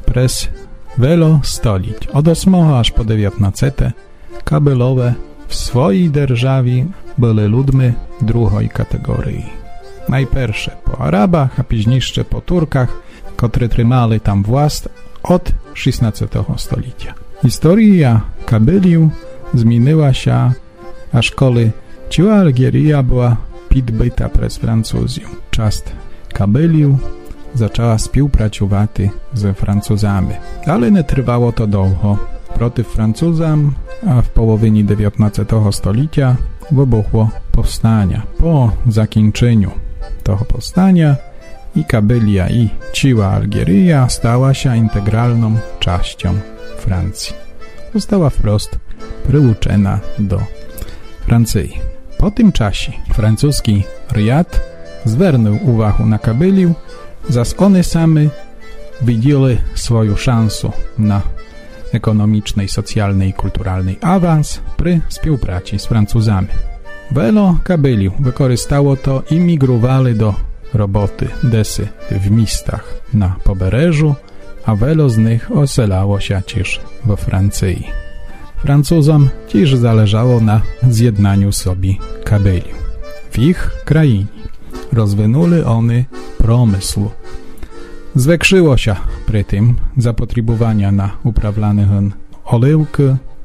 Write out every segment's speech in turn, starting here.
przez wielo stolić, od 8 aż po 19, kabylowe w swojej dzierżawie były ludźmi drugiej kategorii. Najpierwsze po Arabach, a później po Turkach, którzy trzymali tam władzę od XVI stulecia. Historia kabyliów zmieniła się, aż kiedy cała Algieria była podbyta przez Francuzów. Часть kabyliów zaczęła współpracować ze Francuzami. Ale nie trwało to długo. Przeciw Francuzom, a w połowie XIX stulecia wybuchło powstanie. Po zakończeniu tego powstania i kabylia i cała Algieria stała się integralną częścią Francji. Została wprost przyłączona do Francji. Po tym czasie francuski Riad zwrócił uwagę na kabyliów, zaś one same widzieli swoją szansę na ekonomiczny, socjalny i kulturalny awans przy współpracy z Francuzami. Wielu kabyliów wykorzystało to i migrowali do roboty desy w miastach na pobrzeżu, a wielu z nich oselało się też we Francji. Francuzom też zależało na zjednaniu sobie kabyliów. W ich krainie rozwinęli one przemysł. Zwiększyło się przy tym zapotrzebowanie na uprawlanych oliwki,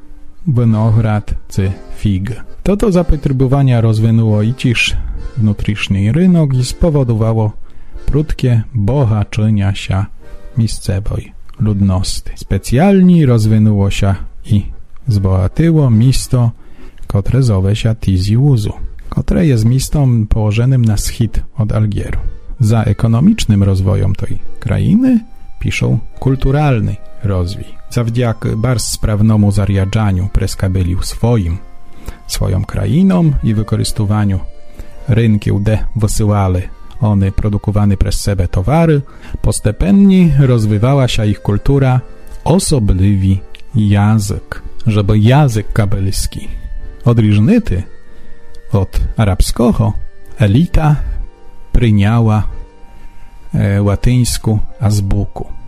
winogród czy fig. To zapotrzebowanie rozwinęło i też wewnętrzny rynek i spowodowało prudkie bogaczenie się miejscowej ludności. Specjalnie rozwinęło się i zbogatyło miasto, które zowie się Tizi Ouzou, które jest miastem położonym na wschód od Algieru. Za ekonomicznym rozwojem tej krainy piszą kulturalny rozwój. Zawdzięki bardzo sprawnemu zariadzaniu przez kabyliów swoją krainą i wykorzystywaniu rynków, gdzie wysyłali one produkowane przez siebie towary, postępnie rozwijała się ich kultura, osobliwy język. Żeby język kabylski odróżniony od arabskiego, elita przyjęła łatyńską azbuku.